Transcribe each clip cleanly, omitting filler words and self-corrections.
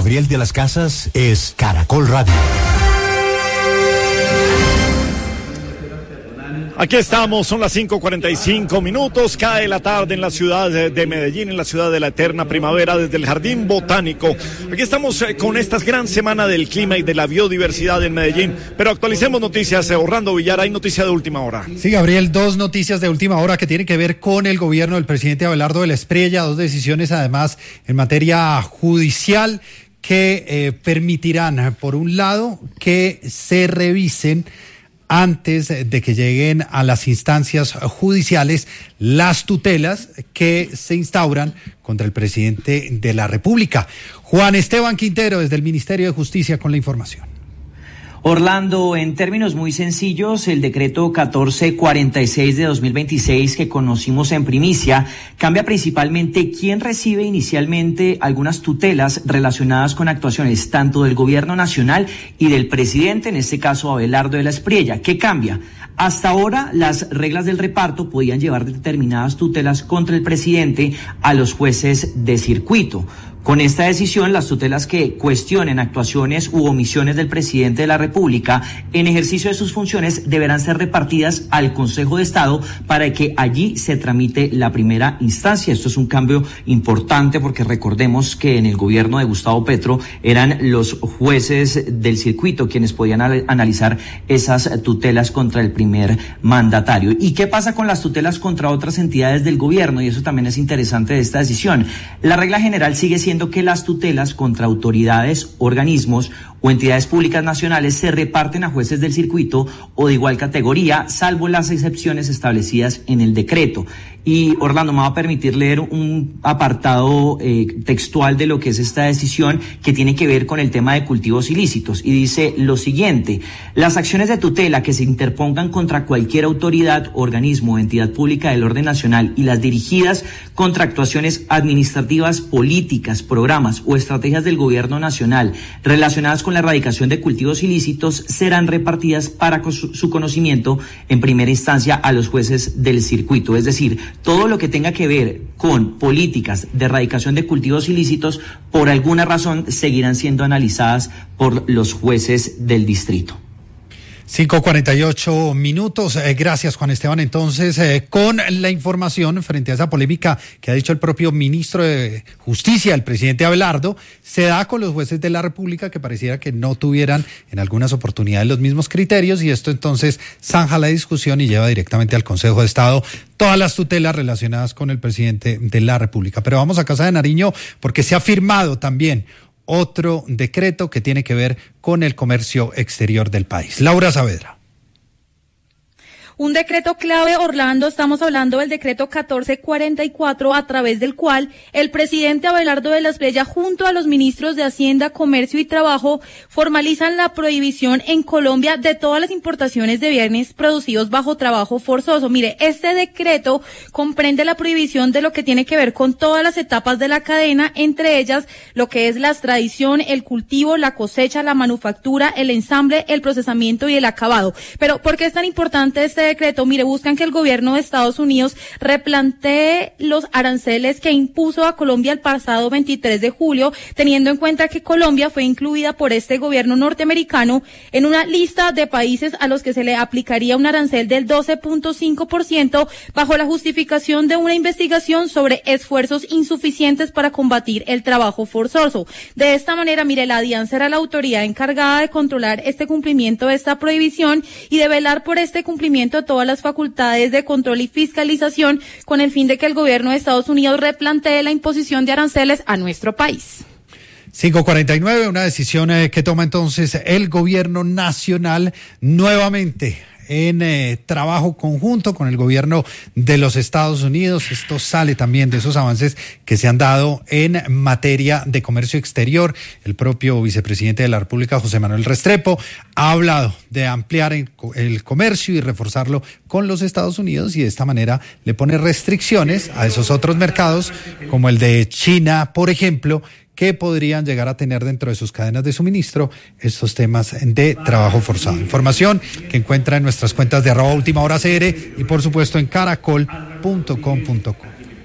Gabriel de las Casas es Caracol Radio. Aquí estamos, son las 5:45, cae la tarde en la ciudad de Medellín, en la ciudad de la eterna primavera, desde el Jardín Botánico. Aquí estamos con esta gran semana del clima y de la biodiversidad en Medellín, pero actualicemos noticias. Orlando Villar, hay noticia de última hora. Sí, Gabriel, dos noticias de última hora que tienen que ver con el gobierno del presidente Abelardo de la Espriella, dos decisiones además en materia judicial que permitirán, por un lado, que se revisen antes de que lleguen a las instancias judiciales las tutelas que se instauran contra el presidente de la República. Juan Esteban Quintero, desde el Ministerio de Justicia, con la información. Orlando, en términos muy sencillos, el decreto 1446 de 2026 que conocimos en primicia cambia principalmente quién recibe inicialmente algunas tutelas relacionadas con actuaciones tanto del gobierno nacional y del presidente, en este caso Abelardo de la Espriella. ¿Qué cambia? Hasta ahora, las reglas del reparto podían llevar determinadas tutelas contra el presidente a los jueces de circuito. Con esta decisión, las tutelas que cuestionen actuaciones u omisiones del presidente de la República en ejercicio de sus funciones deberán ser repartidas al Consejo de Estado para que allí se tramite la primera instancia. Esto es un cambio importante porque recordemos que en el gobierno de Gustavo Petro eran los jueces del circuito quienes podían analizar esas tutelas contra el primer mandatario. ¿Y qué pasa con las tutelas contra otras entidades del gobierno? Y eso también es interesante de esta decisión. La regla general sigue siendo que las tutelas contra autoridades, organismos o entidades públicas nacionales se reparten a jueces del circuito o de igual categoría, salvo las excepciones establecidas en el decreto. Y Orlando, me va a permitir leer un apartado textual de lo que es esta decisión que tiene que ver con el tema de cultivos ilícitos. Y dice lo siguiente: las acciones de tutela que se interpongan contra cualquier autoridad, organismo o entidad pública del orden nacional y las dirigidas contra actuaciones administrativas, políticas, programas o estrategias del gobierno nacional relacionadas con la erradicación de cultivos ilícitos serán repartidas para su conocimiento en primera instancia a los jueces del circuito. Es decir, todo lo que tenga que ver con políticas de erradicación de cultivos ilícitos, por alguna razón seguirán siendo analizadas por los jueces del distrito. 5:48. Gracias, Juan Esteban. Entonces, con la información frente a esa polémica que ha dicho el propio ministro de Justicia, el presidente Abelardo, se da con los jueces de la República que pareciera que no tuvieran en algunas oportunidades los mismos criterios, y esto entonces zanja la discusión y lleva directamente al Consejo de Estado todas las tutelas relacionadas con el presidente de la República. Pero vamos a Casa de Nariño porque se ha firmado también otro decreto que tiene que ver con el comercio exterior del país. Laura Saavedra. Un decreto clave, Orlando, estamos hablando del decreto 1444, a través del cual el presidente Abelardo de la Espriella, junto a los ministros de Hacienda, Comercio y Trabajo, formalizan la prohibición en Colombia de todas las importaciones de bienes producidos bajo trabajo forzoso. Mire, este decreto comprende la prohibición de lo que tiene que ver con todas las etapas de la cadena, entre ellas lo que es la extracción, el cultivo, la cosecha, la manufactura, el ensamble, el procesamiento y el acabado. Pero, ¿por qué es tan importante este decreto? Mire, buscan que el gobierno de Estados Unidos replantee los aranceles que impuso a Colombia el pasado 23 de julio, teniendo en cuenta que Colombia fue incluida por este gobierno norteamericano en una lista de países a los que se le aplicaría un arancel del 12.5% bajo la justificación de una investigación sobre esfuerzos insuficientes para combatir el trabajo forzoso. De esta manera, mire, la DIAN será la autoridad encargada de controlar este cumplimiento de esta prohibición y de velar por este cumplimiento todas las facultades de control y fiscalización, con el fin de que el gobierno de Estados Unidos replantee la imposición de aranceles a nuestro país. 5:49, una decisión que toma entonces el gobierno nacional nuevamente en trabajo conjunto con el gobierno de los Estados Unidos. Esto sale también de esos avances que se han dado en materia de comercio exterior. El propio vicepresidente de la República, José Manuel Restrepo, ha hablado de ampliar el comercio y reforzarlo con los Estados Unidos, y de esta manera le pone restricciones a esos otros mercados, como el de China, por ejemplo, que podrían llegar a tener dentro de sus cadenas de suministro estos temas de trabajo forzado. Información que encuentra en nuestras cuentas de @ultimahoracr y por supuesto en caracol.com.co.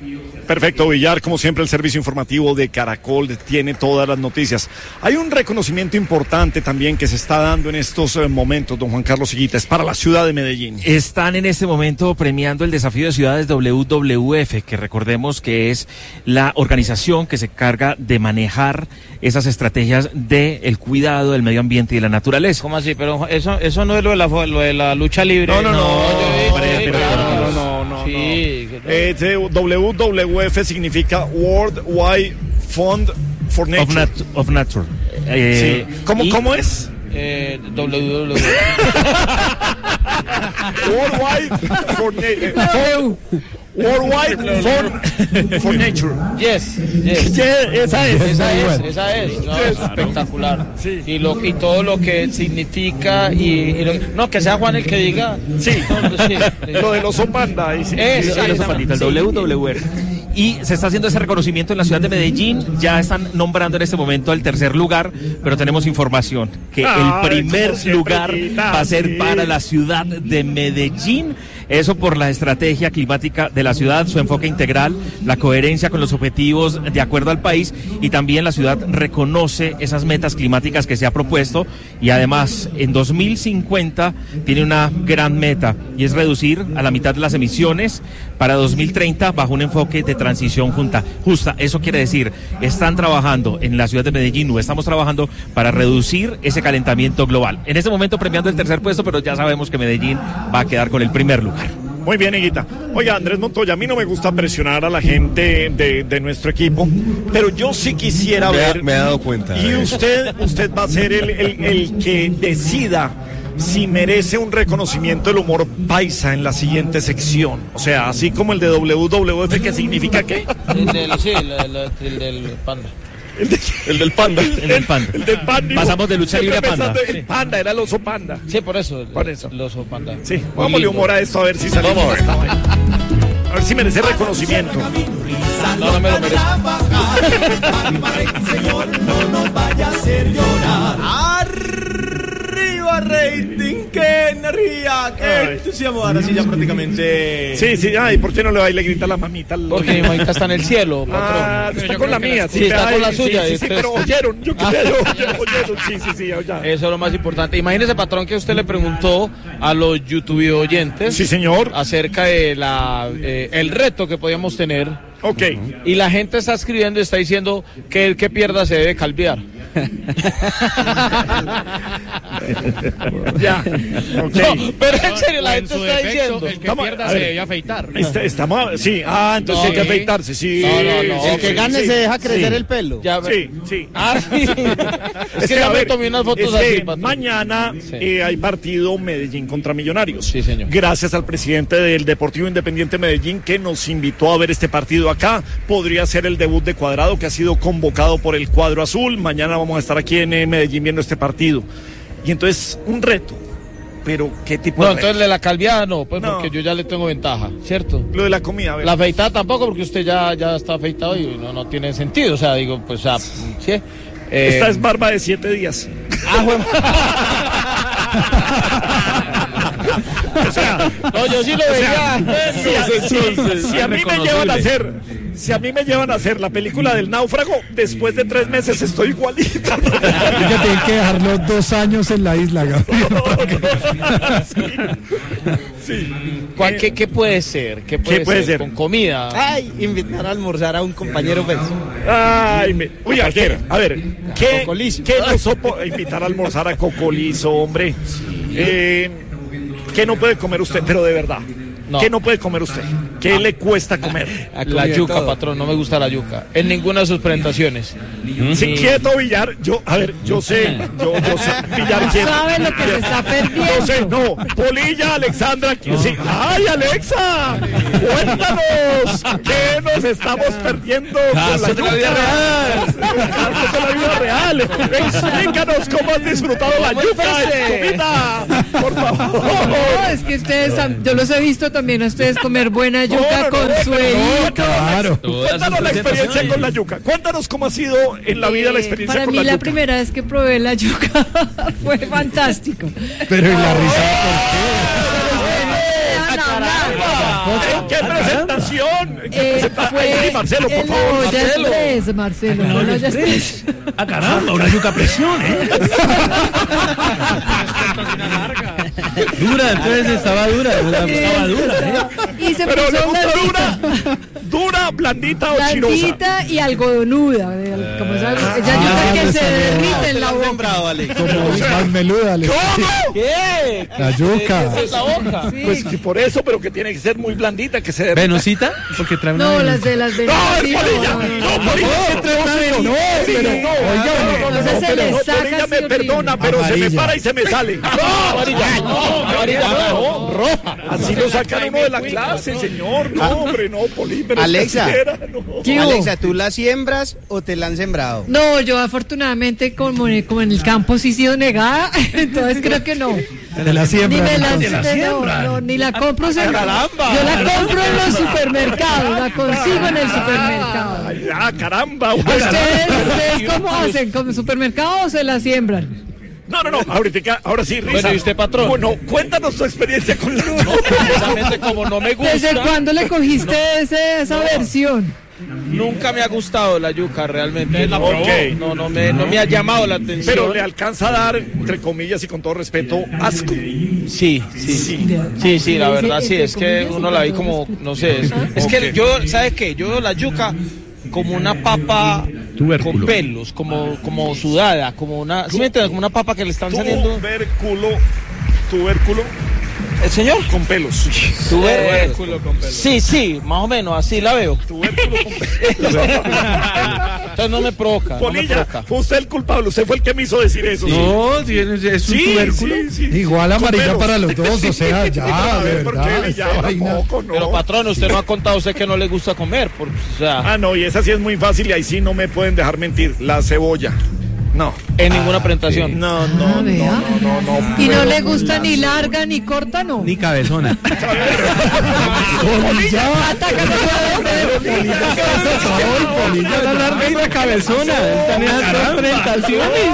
Perfecto, Villar, como siempre el servicio informativo de Caracol tiene todas las noticias. Hay un reconocimiento importante también que se está dando en estos momentos, don Juan Carlos Higuita, es para la ciudad de Medellín. Están en este momento premiando el desafío de ciudades WWF, que recordemos que es la organización que se encarga de manejar esas estrategias del cuidado del medio ambiente y de la naturaleza. ¿Cómo así? Pero eso no es lo de la lucha libre. No. Sí. WWF significa World Wide Fund for Nature. Of Nature. Sí. ¿Cómo es? WWF. Worldwide for Nature. Worldwide for Nature. Yes. Esa es. No, es espectacular. Sí. Y todo lo que significa que sea Juan el que diga. Sí. Lo del oso panda. El WWF. Y se está haciendo ese reconocimiento en la ciudad de Medellín. Ya están nombrando en este momento el tercer lugar, pero tenemos información que el primer lugar va a ser para la ciudad de Medellín. Eso por la estrategia climática de la ciudad, su enfoque integral, la coherencia con los objetivos de acuerdo al país, y también la ciudad reconoce esas metas climáticas que se ha propuesto, y además en 2050 tiene una gran meta, y es reducir a la mitad las emisiones para 2030 bajo un enfoque de transición justa. Eso quiere decir, están trabajando en la ciudad de Medellín, o estamos trabajando para reducir ese calentamiento global. En este momento premiando el tercer puesto, pero ya sabemos que Medellín va a quedar con el primer lugar. Muy bien, Higuita. Oiga, Andrés Montoya, a mí no me gusta presionar a la gente de nuestro equipo, pero yo sí quisiera ver... Me he dado cuenta. Y usted va a ser el que decida si merece un reconocimiento del humor paisa en la siguiente sección. O sea, así como el de WWF, ¿qué significa qué? El del panda. El del panda. El del panda. Pasamos de lucha libre a panda. El panda, era el oso panda. Sí, por eso. El oso panda. Sí, vámonos humor a esto a ver si salimos. A ver si merece reconocimiento. No me lo merece. Señor, no nos vaya a hacer llorar. Arriba rating, qué energía, qué entusiasmo. Ahora sí ya prácticamente. Sí, ay, ¿por qué no le va y le grita a la mamita? Porque mi mamita está en el cielo, patrón. Está con la mía. Sí, está con la suya. Sí, pero oyeron, oyeron. Sí, ya. Eso es lo más importante. Imagínese, patrón, que usted le preguntó a los YouTube oyentes. Sí, señor. Acerca de el reto que podíamos tener. Ok. Y la gente está escribiendo y está diciendo que el que pierda se debe calviar. Ya. Okay. No, pero en serio, la gente está diciendo. El que pierda se debe afeitar. Sí, entonces hay que afeitarse, sí. No. El que gane se deja crecer el pelo. Ya, sí. Sí. Es que ya me tomé unas fotos así, patrón. Mañana hay partido Medellín contra Millonarios. Sí, señor. Gracias al presidente del Deportivo Independiente Medellín, que nos invitó a ver este partido acá. Podría ser el debut de Cuadrado, que ha sido convocado por el cuadro azul. Mañana vamos a estar aquí en Medellín viendo este partido. Y entonces, un reto. Pero, ¿qué tipo de reto? Entonces de la calviada no, pues porque yo ya le tengo ventaja, ¿cierto? Lo de la comida, a ver. La afeitada tampoco, porque usted ya está afeitado y no tiene sentido. O sea, digo, pues, sí. Esta es barba de 7 días. Bueno. O sea, no, yo sí lo veía. Si a mí me llevan a hacer la película del náufrago, después de 3 meses estoy igualito. Ella tiene que dejarlo 2 años en la isla, Gabriel. Sí. ¿Qué puede ser? ¿Qué puede ser? Con comida. Ay, invitar a almorzar a un compañero. Uy, a ver, ¿qué no sopo invitar a almorzar a Cocolizo, hombre? ¿Qué no puede comer usted? Pero de verdad. No. ¿Qué no puede comer usted? ¿Qué le cuesta comer? La yuca, todo. Patrón, no me gusta la yuca. En ninguna de sus presentaciones. Sí, quieto, Villar. Yo sé, Villar, quieto. ¿Sabe lo que se está perdiendo? Polilla, Alexandra. Sí. ¡Ay, Alexa! Cuéntanos, ¿qué nos estamos perdiendo con la yuca? Casos de la vida real. Explícanos cómo has disfrutado la yuca, por favor. No, es que ustedes, yo los he visto también a ustedes comer buena yuca con suerito. Claro. Cuéntanos la experiencia con la yuca. Cuéntanos cómo ha sido en la vida la experiencia para con mí la yuca. la primera vez que probé la yuca fue fantástico. Pero ¿y la risa ¿En qué presentación! Fue Marcelo, por en la favor, olla Marcelo. express, Marcelo, no la olla express. ¡Ah, caramba! Una yuca a presión, ¿eh? Dura, entonces estaba dura, Y se Pero le puso gusta blandita. dura, blandita o chirosa. Blandita y algodonuda. Como esa yuca que se derrite en la boca. Como más meluda. ¿Cómo? ¿Qué? La yuca. ¿Qué es la boca? Sí. Pues que por eso, pero que tiene que ser muy blandita, que se derrita. ¿Venusita? Porque trae una No, venusita. las de las ¡No, venas. es sí, Polilla! ¡No, Polilla! No, pero oiga, O sea, se le saca Polilla me así perdona, horrible. pero se me Amarilla. para y se me sale. No, roja. Así lo sacan uno de la clase, señor. No, hombre, no, Poli, pero Alexa. ¿Qué hubo? Alexa, ¿tú la siembras o te la han sembrado? No, yo afortunadamente como en el campo sí he sido negada, entonces creo que no. de la siembra. Ni me entonces. la, no, ni la compro. ¡Caramba! Yo la compro en los supermercados, la consigo en el supermercado. Ay, ah, caramba. ¿Ustedes cómo hacen? ¿Con supermercado o se la siembran? No, ahora sí, Risa. Bueno, ¿y usted, patrón? Bueno, cuéntanos tu experiencia con la Precisamente como no me gusta. ¿Desde cuándo le cogiste esa versión? Nunca me ha gustado la yuca, realmente. Ok. No me ha llamado la atención. Pero le alcanza a dar, entre comillas y con todo respeto, asco. Sí, la verdad sí, es que uno la ve como, no sé, es que yo, ¿sabe qué? Yo veo la yuca como una papa con pelos, como sudada, como una, ¿sí me entiendes? Como una papa que le están saliendo. Tubérculo. ¿El señor? Con pelos. Tubérculo con pelos. Sí, más o menos, así la veo. Tubérculo con pelos. Entonces no me provoca. Polilla, fue usted el culpable, usted fue el que me hizo decir eso. No, sí, es un tubérculo. Sí. Igual amarilla Con para pelos. los dos, o sea, ya, A de ver, ¿por verdad. qué? Ya, esa vaina. tampoco, no. Pero patrón, usted no ha contado a usted que no le gusta comer, porque, o sea, Ah, no, y esa sí es muy fácil y ahí sí no me pueden dejar mentir. La cebolla. No. en ninguna presentación. No. ¿Y no le gusta ni larga ni corta, no? Ni cabezona. Atácame, La larga y la cabezona. Están esas dos presentaciones.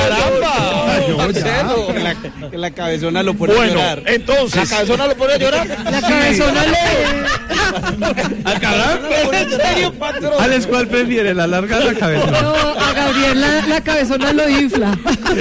¡Caramba! Que la cabezona lo pone a Bueno, llorar. entonces. ¿La cabezona lo pone a llorar? La cabezona le... ¿Al caramba? ¿En serio, patrón? Alex, ¿cuál prefiere? ¿La larga o la cabezona? No, a Gabriel la cabezona lo infla.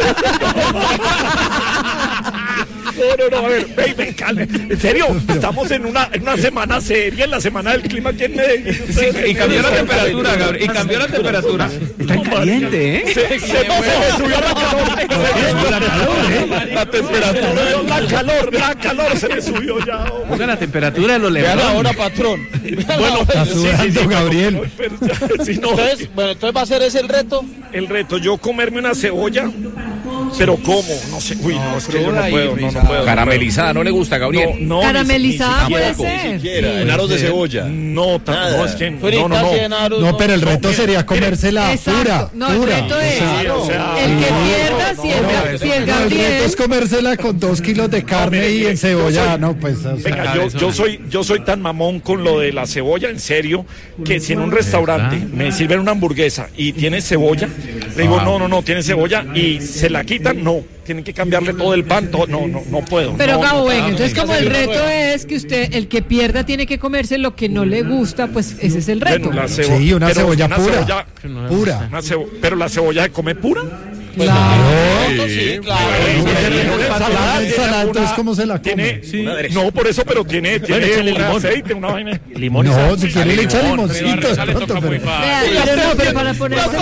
No, a ver, ven, calme. En serio, estamos en una semana seria, en la semana del clima aquí en Medellín. Y cambió la temperatura, Gabriel. Y cambió la temperatura. Está caliente, ¿eh? Se me subió la calor. La temperatura, la calor se me subió ya. Ponga la temperatura de los Vean leones. ahora, patrón. Bueno, Está sudando, Gabriel. Sí, no. Entonces va a ser ese el reto. El reto, yo comerme una cebolla, pero ¿cómo? No sé. Uy, no, es que yo no puedo, no puedo. Caramelizada, ¿no le gusta, Gabriel? No, Caramelizada ni puede siquiera, ser. En aros de cebolla. No, no, es que no. No, pero el reto sería comérsela Exacto. pura. No, el pura. reto es o sea, el que pierda, si el No, el reto Gabriel... es comérsela con 2 kilos de carne mire, y mire, en cebolla, no, pues. O sea, Venga, yo soy tan mamón con lo de la cebolla, en serio, que si en un restaurante me sirven una hamburguesa y tiene cebolla, le digo, no, tiene cebolla y se la quitan, no, tienen que cambiarle todo el pan, todo, no puedo. Pero no, Gabo, venga, entonces como el reto es que el que pierda tiene que comerse lo que no le gusta, pues ese es el reto. Bueno, sí, una pero cebolla una pura. cebolla- Pura. pero la cebolla se come pura. Sí, claro. La ensalada, entonces, ¿cómo se la come? No, por eso, pero tiene échale un limón. aceite, una vaina. Limón y No, sal. si quiere le echa limoncito de pronto, pero... Vea, pero para ponerse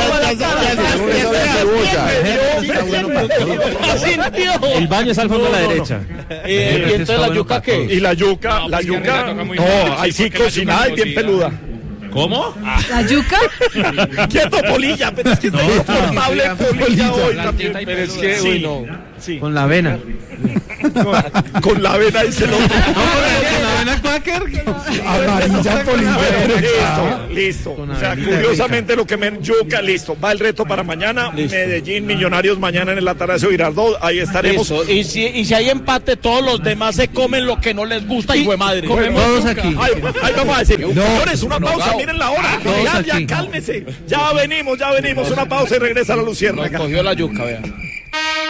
El baño es al fondo a la derecha. ¿Y entonces la yuca qué? Y la yuca, no, ahí sí cocinada y bien peluda. ¿Cómo? ¿La yuca? Quieto, Polilla, pero es que está insoportable Polilla hoy. Pero es que, uy, no. Sí, Con la avena. con la avena dice el otro. ¿Con la avena quaker? Amarilla polilla. Listo. O sea, curiosamente lo que me yuca, listo. Va el reto para mañana. Medellín, Millonarios mañana en el Atanasio Girardot. Ahí estaremos. Eso. Y si hay empate, todos los demás se comen lo que no les gusta, hijo de madre. Todos aquí. Ahí vamos a decir. Señores, una pausa, miren la hora. Todos Ya, aquí. cálmese. Ya venimos. Una pausa y regresa a la Luciérnaga. Cogió la yuca, vea.